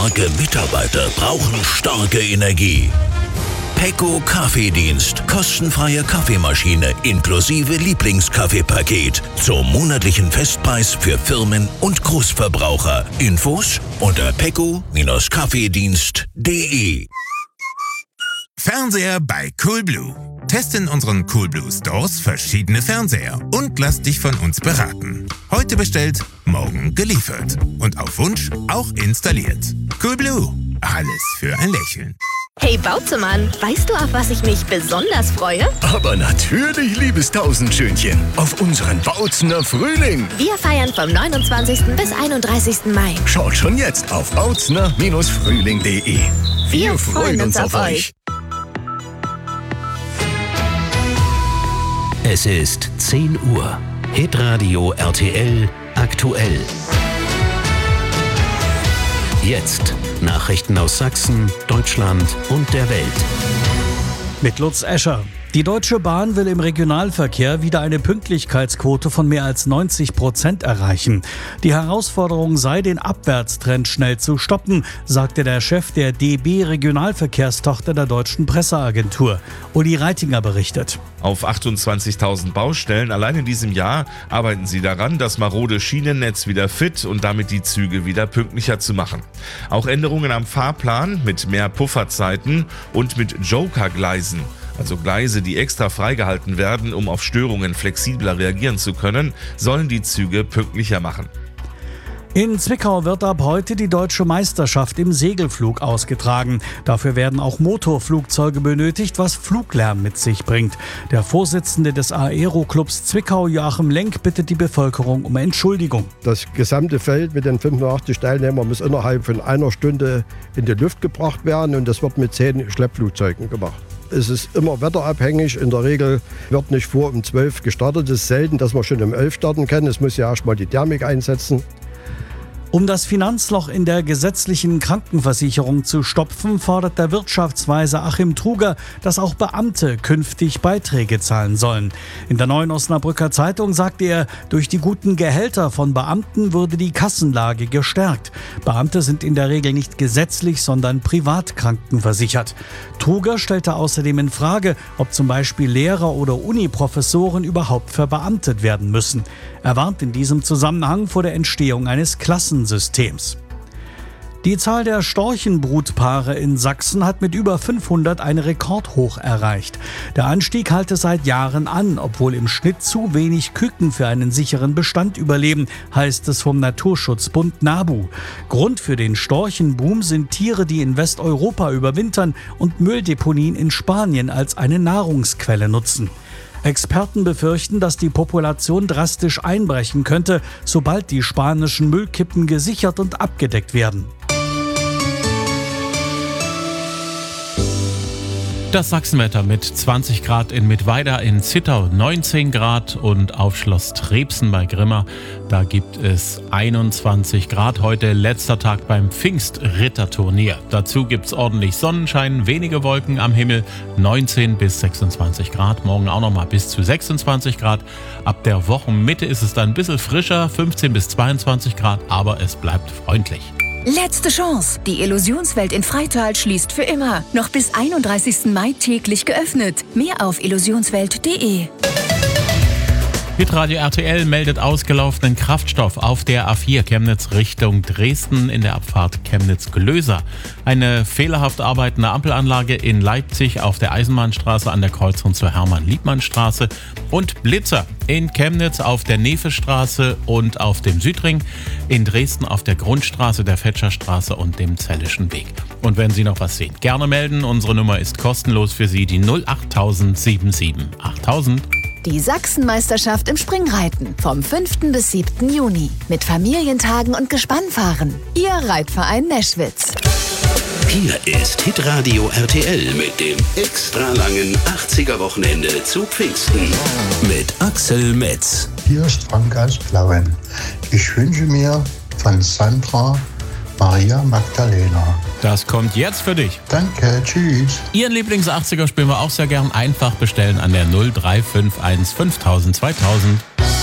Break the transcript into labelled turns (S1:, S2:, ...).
S1: Starke Mitarbeiter brauchen starke Energie. Pecco Kaffeedienst. Kostenfreie Kaffeemaschine inklusive Lieblingskaffeepaket. Zum monatlichen Festpreis für Firmen und Großverbraucher. Infos unter pecco-kaffeedienst.de.
S2: Fernseher bei Coolblue. Teste in unseren Coolblue Stores verschiedene Fernseher und lass dich von uns beraten. Heute bestellt, morgen geliefert. Und auf Wunsch auch installiert. Coolblue. Alles für ein Lächeln.
S3: Hey Bauzemann, weißt du, auf was ich mich besonders freue?
S4: Aber natürlich, liebes Tausendschönchen, auf unseren Bautzener Frühling.
S3: Wir feiern vom 29. bis 31. Mai.
S4: Schaut schon jetzt auf bautzner-frühling.de.
S3: Wir freuen uns auf euch.
S1: Es ist 10 Uhr. Hitradio RTL aktuell. Jetzt Nachrichten aus Sachsen, Deutschland und der Welt.
S5: Mit Lutz Escher. Die Deutsche Bahn will im Regionalverkehr wieder eine Pünktlichkeitsquote von mehr als 90% erreichen. Die Herausforderung sei, den Abwärtstrend schnell zu stoppen, sagte der Chef der DB Regionalverkehrstochter der Deutschen Presseagentur. Uli Reitinger berichtet.
S6: Auf 28.000 Baustellen allein in diesem Jahr arbeiten sie daran, das marode Schienennetz wieder fit und damit die Züge wieder pünktlicher zu machen. Auch Änderungen am Fahrplan mit mehr Pufferzeiten und mit Jokergleisen. Also Gleise, die extra freigehalten werden, um auf Störungen flexibler reagieren zu können, sollen die Züge pünktlicher machen.
S5: In Zwickau wird ab heute die Deutsche Meisterschaft im Segelflug ausgetragen. Dafür werden auch Motorflugzeuge benötigt, was Fluglärm mit sich bringt. Der Vorsitzende des Aero-Clubs Zwickau, Joachim Lenk, bittet die Bevölkerung um Entschuldigung.
S7: Das gesamte Feld mit den 85 Teilnehmern muss innerhalb von einer Stunde in die Luft gebracht werden und das wird mit 10 Schleppflugzeugen gemacht. Es ist immer wetterabhängig. In der Regel wird nicht vor um 12 gestartet. Es ist selten, dass man schon um 11 starten kann. Es muss ja erstmal die Thermik einsetzen.
S5: Um das Finanzloch in der gesetzlichen Krankenversicherung zu stopfen, fordert der Wirtschaftsweise Achim Truger, dass auch Beamte künftig Beiträge zahlen sollen. In der Neuen Osnabrücker Zeitung sagte er, durch die guten Gehälter von Beamten würde die Kassenlage gestärkt. Beamte sind in der Regel nicht gesetzlich, sondern privat krankenversichert. Truger stellte außerdem in Frage, ob zum Beispiel Lehrer oder Uniprofessoren überhaupt verbeamtet werden müssen. Er warnt in diesem Zusammenhang vor der Entstehung eines Klassensystems. Die Zahl der Storchenbrutpaare in Sachsen hat mit über 500 ein Rekordhoch erreicht. Der Anstieg halte seit Jahren an, obwohl im Schnitt zu wenig Küken für einen sicheren Bestand überleben, heißt es vom Naturschutzbund NABU. Grund für den Storchenboom sind Tiere, die in Westeuropa überwintern und Mülldeponien in Spanien als eine Nahrungsquelle nutzen. Experten befürchten, dass die Population drastisch einbrechen könnte, sobald die spanischen Müllkippen gesichert und abgedeckt werden.
S8: Das Sachsenwetter mit 20 Grad in Mittweida, in Zittau 19 Grad und auf Schloss Trebsen bei Grimma, da gibt es 21 Grad. Heute letzter Tag beim Pfingstritterturnier. Dazu gibt es ordentlich Sonnenschein, wenige Wolken am Himmel, 19 bis 26 Grad. Morgen auch nochmal bis zu 26 Grad. Ab der Wochenmitte ist es dann ein bisschen frischer, 15 bis 22 Grad, aber es bleibt freundlich.
S9: Letzte Chance. Die Illusionswelt in Freital schließt für immer. Noch bis 31. Mai täglich geöffnet. Mehr auf illusionswelt.de.
S8: Hitradio RTL meldet ausgelaufenen Kraftstoff auf der A4 Chemnitz Richtung Dresden in der Abfahrt Chemnitz-Glöser. Eine fehlerhaft arbeitende Ampelanlage in Leipzig auf der Eisenbahnstraße an der Kreuzung zur Hermann-Liebmann-Straße und Blitzer in Chemnitz auf der Nevestraße und auf dem Südring, in Dresden auf der Grundstraße, der Fetscherstraße und dem Zellischen Weg. Und wenn Sie noch was sehen, gerne melden. Unsere Nummer ist kostenlos für Sie, die 08000 77 8000.
S9: Die Sachsenmeisterschaft im Springreiten vom 5. bis 7. Juni mit Familientagen und Gespannfahren. Ihr Reitverein Neschwitz.
S1: Hier ist Hitradio RTL mit dem extra langen 80er-Wochenende zu Pfingsten mit Axel Metz.
S10: Hier ist Frank aus Plauen. Ich wünsche mir von Sandra Maria Magdalena.
S8: Das kommt jetzt für dich.
S10: Danke, tschüss.
S8: Ihren Lieblings-80er spielen wir auch sehr gern. Einfach bestellen an der 0351 5000 2000.